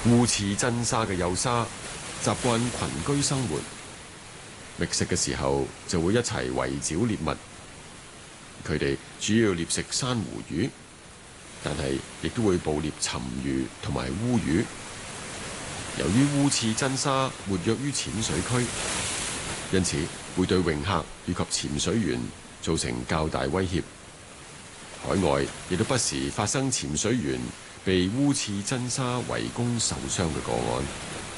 烏翅真沙嘅幼鯊習慣群居生活，覓食嘅時候就會一齊圍剿獵物。佢哋主要獵食珊瑚魚，但係亦都會捕獵沉魚同埋烏魚。由於烏翅真沙活躍於淺水區，因此會對泳客以及潛水員造成較大威脅。海外亦都不時發生潛水員被烏翅真沙圍攻受傷嘅個案。